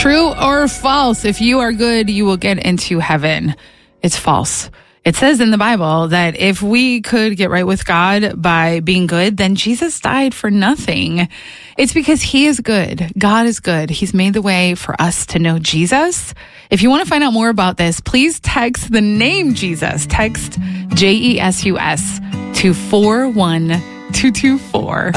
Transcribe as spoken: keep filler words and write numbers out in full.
True or false? If you are good, you will get into heaven. It's false. It says in the Bible that if we could get right with God by being good, then Jesus died for nothing. It's because he is good. God is good. He's made the way for us to know Jesus. If you want to find out more about this, please text the name Jesus. Text J E S U S to four one two two four.